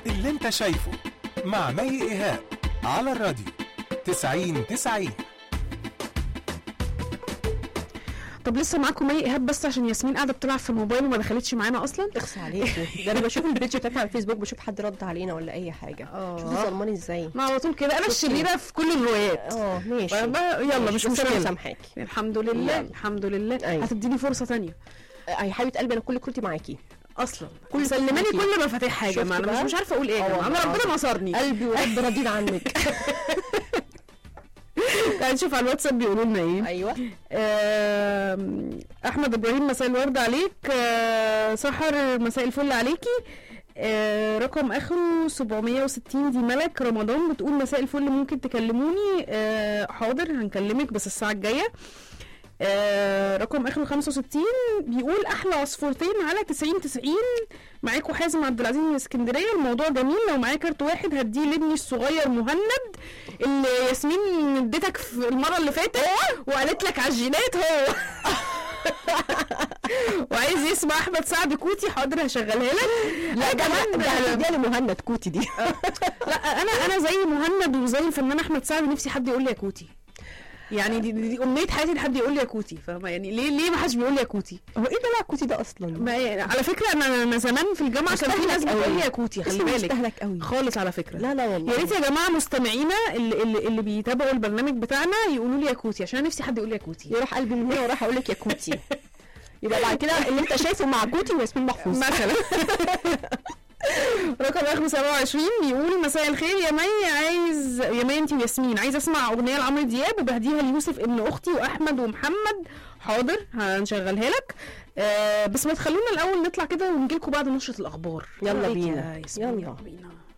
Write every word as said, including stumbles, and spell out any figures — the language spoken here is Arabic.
اللي انت شايفه مع مي إيهاب على الراديو تسعين تسعين. طب لسه معاكم مي ايهاب، بس عشان ياسمين قاعده بتلعب في الموبايل وما دخلتش معانا اصلا. اخص عليكي، ده انا بشوف البيج بتاعتها على الفيسبوك، بشوف حد رد علينا ولا اي حاجه. شوفي ظلماني ازاي. ما على طول كده انا الشريره في كل الروايات. اه ماشي يلا مش مشكله، سامحاكي الحمد لله يلا. الحمد لله. أيوة. هتديني فرصه ثانيه يا حبيبه قلبي، انا كل كروتي معاكي اصلا، كل سلماني كل ما فاتح حاجه، ما انا مش, مش عارفه اقول ايه. انا ربنا نصرني قلبي ورب راضين عنك. تعالي نشوف على الواتساب بيقولوا لنا ايه. ايوه. احمد ابراهيم مساء الورد عليك. سحر مساء الفل عليكي. آه رقم اخره سبعمية وستين دي ملك رمضان بتقول مساء الفل، ممكن تكلموني؟ آه حاضر هنكلمك بس الساعه الجايه. آه رقم اخره خمسة وستين بيقول احلى عصفورتين على تسعين تسعين. معاكم حازم عبد العزيز من اسكندريه. الموضوع جميل، لو معايا كارت واحد هديه لابني الصغير مهند اللي ياسمين اديتك في المره اللي فاتت وقالت لك على الجينات هو وعايز يسمع احمد سعد كوتي. حاضر هشغلها لك. لا كمان دي مهند كوتي دي. لا انا انا زي مهند وزي الفنان احمد سعد، نفسي حد يقول لي يا كوتي، يعني دي, دي, دي امنيه حياتي ان حد يقول لي يا كوتي، فاهمه يعني ليه ليه ما حدش بيقول لي يا كوتي؟ هو ايه ده بقى كوتي ده اصلا؟ ما على فكره انا انا زمان في الجامعه كان في ناس بتقول لي يا كوتي، خلي بالك مستهلك قوي خالص على فكره. لا لا والله يا ريت يا جماعه مستمعينا اللي, اللي, اللي بيتابعوا البرنامج بتاعنا يقولوا لي يا كوتي، عشان نفسي حد يقول لي يا كوتي. يروح قلبي من هنا وراح اقول لك يا كوتي. يبقى بعد كده اللي انت شايفه مع كوتي وياسمين محفوظ مثلا. رقم اخره سبعة وعشرين بيقول مساء الخير يا مي، عايز يا مي انتي وياسمين عايز اسمع اغنيه لعمرو دياب وبهديها ليوسف ابن اختي واحمد ومحمد. حاضر هنشغلها لك. آه بس ما تخلونا الاول نطلع كده ونجي لكم بعد نشره الاخبار. يلا بينا يلا يلا بينا.